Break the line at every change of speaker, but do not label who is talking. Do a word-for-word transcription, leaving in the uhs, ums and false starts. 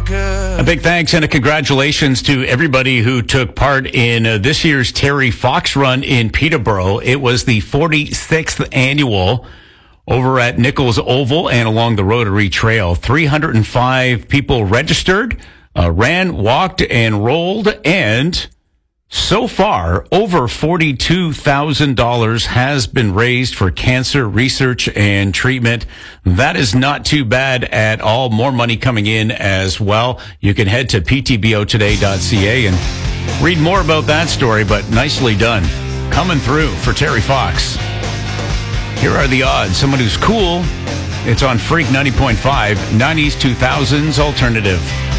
good.
A big thanks and a congratulations to everybody who took part in uh, this year's Terry Fox Run in Peterborough. It was the forty-sixth annual over at Nichols Oval and along the Rotary Trail. three hundred five people registered, uh, ran, walked, and rolled, and so far, over forty-two thousand dollars has been raised for cancer research and treatment. That is not too bad at all. More money coming in as well. You can head to p t b o today dot c a and read more about that story, but nicely done. Coming through for Terry Fox. Here are the odds. Someone who's cool. It's on Freak ninety point five, nineties, two thousands alternative.